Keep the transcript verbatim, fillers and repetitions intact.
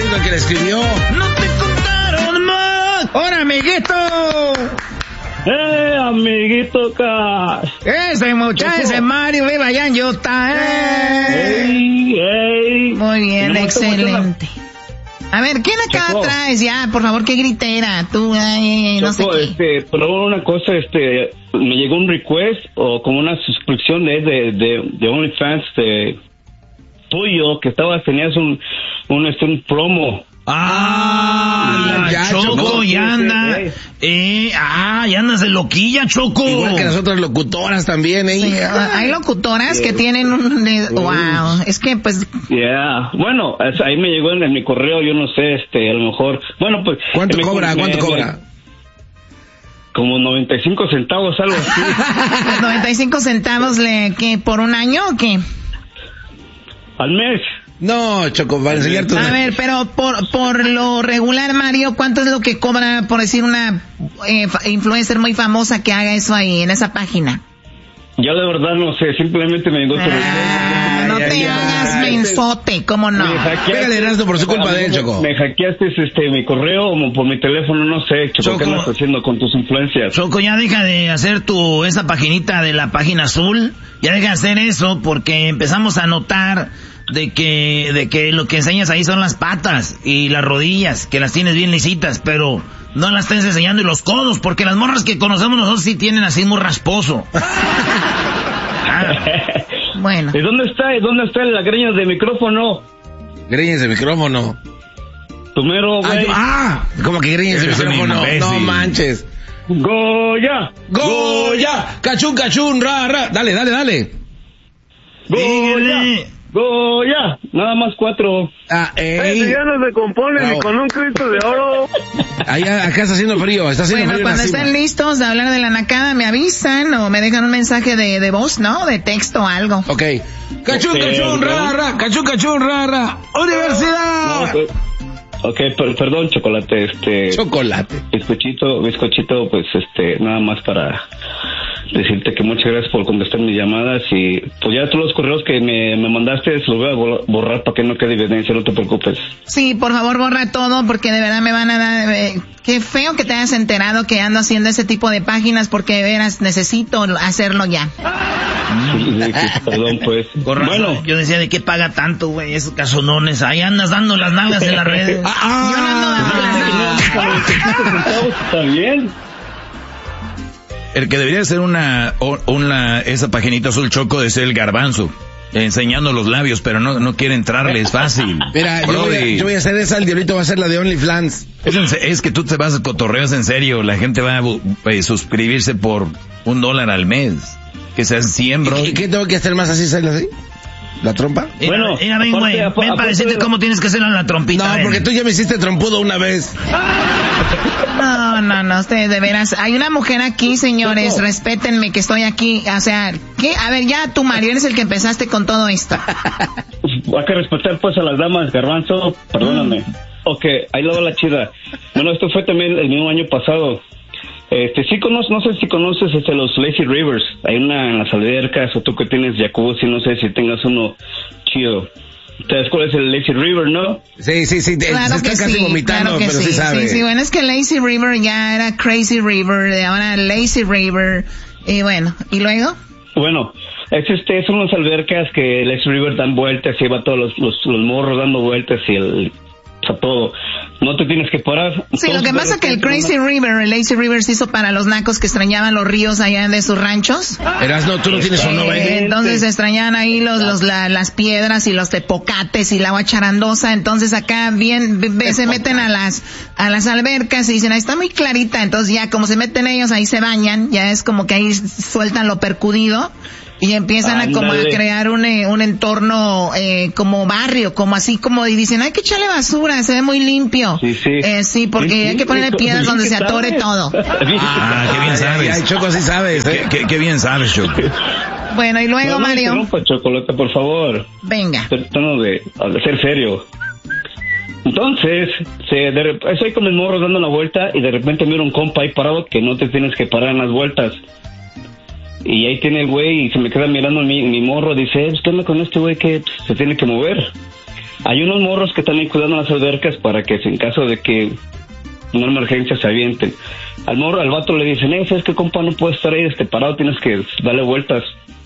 único que le escribió. No te contaron más. ¡Hola, amiguito! ¡Eh, amiguito Cash! Ese muchacho, ese Mario, vive allá en Utah, ¿eh? ¡Ey, ey! Muy bien, No, excelente. A ver, ¿quién acá Choco. traes ya? Por favor, qué gritera. Tú, ay, no sé Choco, qué. este, pero una cosa, este, me llegó un request o como una suscripción de, de, de, de OnlyFans de tuyo, que estabas, tenías un, un, este, un promo. Ah, ya, Choco, Choco. ya anda. Eh, ah, ya andas de loquilla, Choco. Igual que las otras locutoras también, ¿eh? Sí, hay locutoras que tienen un... de- wow, es que pues... Yeah, bueno, es- ahí me llegó en, en mi correo, yo no sé, este, a lo mejor, bueno, pues... ¿Cuánto me- cobra? me- ¿Cuánto me- cobra? Como noventa y cinco centavos, algo así. noventa y cinco centavos, le, ¿qué, por un año o qué? Al mes. No, Choco, para enseñar tu... A ver, pero por, por lo regular, Mario, ¿cuánto es lo que cobra, por decir, una eh, fa- influencer muy famosa que haga eso ahí, en esa página? Yo de verdad no sé, simplemente me llegó tu Ah, no ay, te ay, hagas ay. mensote, ¿cómo no? Me hackeaste- Pégale, Erasmo, por su culpa de él, Choco. Me hackeaste este, mi correo o por mi teléfono, no sé, Choco, ¿qué Choco. andas haciendo con tus influencias? Choco, ya deja de hacer tu, esa paginita de la página azul. Ya deja de hacer eso porque empezamos a notar de que, de que lo que enseñas ahí son las patas y las rodillas, que las tienes bien lisitas, pero no las estás enseñando y los codos, porque las morras que conocemos nosotros sí tienen así muy rasposo. Bueno. ¿Y dónde está? ¿Y dónde está la greña de micrófono? Greñes de micrófono. Tu mero, Ah, güey. yo- ah, como que greñes de Eres un micrófono. imbécil. No manches. Goya. ¡Goya! ¡Cachún, cachún, ra, ra! Dale, dale, dale. Goya. Dígale. Goya. Nada más cuatro. Ah, ey. no se compone Bravo. con un Cristo de oro. Allá, acá está haciendo frío, está haciendo Bueno, frío en cuando la cima. estén listos de hablar de la nacada, me avisan o me dejan un mensaje de, de voz, ¿no? De texto o algo. Ok. Cachún, Ok, cachún, ra, ra, cachún, cachún, ra, ra. ¡Universidad! No, pues, ok, per- perdón, chocolate, este... Chocolate. Bizcochito, bizcochito, pues este, nada más para decirte que muchas gracias por contestar mis llamadas y pues ya todos los correos que me, me mandaste se los voy a borrar, borrar para que no quede evidencia, no te preocupes. Sí, por favor, borra todo porque de verdad me van a dar... eh, qué feo que te hayas enterado que ando haciendo ese tipo de páginas porque de veras necesito hacerlo ya. Sí, sí, sí, perdón, pues. Con razón, Bueno, yo decía, ¿de qué paga tanto, güey? Esos casonones. Ahí andas dando las nalgas en las redes. Ah, Yo no ando dando las noventa y cinco centavos está bien. El que debería ser una, o- una, esa paginita azul, Choco, de ser el Garbanzo, enseñando los labios, pero no, no quiere entrarle, es fácil. Mira, yo voy, a, Brody, yo voy a hacer esa, el diablito va a hacer la de OnlyFans. es, en se- es que tú te vas a cotorreos en serio, la gente va a bu- eh, suscribirse por un dólar al mes, que sean cien, bro. ¿Y qué tengo que hacer más así, hacerle así? ¿La trompa? Mira, Bueno, mira, ven, aparte- güey, apa- ven para aparte decirte de- cómo tienes que hacer la trompita. No, ven. porque tú ya me hiciste trompudo una vez. No, no, no, ustedes de veras. Hay una mujer aquí, señores, Choco. respétenme que estoy aquí. O sea, ¿qué? A ver, ya tú, Mario, eres el que empezaste con todo esto. Hay que respetar pues a las damas, Garbanzo, perdóname. Ok, ahí lo va la chida. Bueno, esto fue también el mismo año pasado. Este, sí conoces, no sé si conoces este, los Lazy Rivers. Hay una en las albercas, o tú que tienes jacuzzi, no sé si tengas uno chido. ¿Sabes cuál es el Lazy River, no? Sí, sí, sí, te- Claro se que está casi sí, vomitando, claro que pero sí, sí. sabe. Sí, sí, bueno, es que Lazy River ya era Crazy River, de ahora Lazy River. Y bueno, ¿y luego? Bueno, es este, son unas albercas que Lazy River dan vueltas y va todos los, los, los morros dando vueltas y el... O sea, todo. No te tienes que parar. Sí, lo Entonces, que pasa es que el Crazy River, el Lazy River se hizo para los nacos que extrañaban los ríos allá de sus ranchos. Erasno, tú no tienes un Eh, noventa. entonces extrañaban ahí los, los, la- las piedras y los tepocates y el agua charandosa. Entonces acá bien, ve- se meten a las, a las albercas y dicen, ahí está muy clarita. Entonces ya como se meten ellos, ahí se bañan. Ya es como que ahí sueltan lo percudido. Y empiezan a como a Ándale. crear un, eh, un entorno eh, como barrio, como así como y dicen, hay que echarle basura, se ve muy limpio. Sí, sí. Eh, sí, porque Sí, sí, hay que ponerle sí, piedras sí, donde que se atore sabes. todo. Ah, qué bien Ay, sabes. ay, Choco, sí sabes, Qué, ¿eh? qué- qué bien sabes, Choco. Bueno, y luego, No, no Mario, interrumpa, Chocolate, por favor. venga. Tratando de, de ser serio. Entonces, se, de, rep- estoy con mis morros dando la vuelta y de repente miro un compa ahí parado que no te tienes que parar en las vueltas. Y ahí tiene el güey y se me queda mirando mi, mi morro, dice, ¿qué onda con este güey que pues, se tiene que mover? hay unos morros que están ahí cuidando las albercas para que en caso de que una emergencia se avienten. Al morro, al vato le dicen, eh, ¿sabes qué, compa? No puedes estar ahí este parado, tienes que darle vueltas.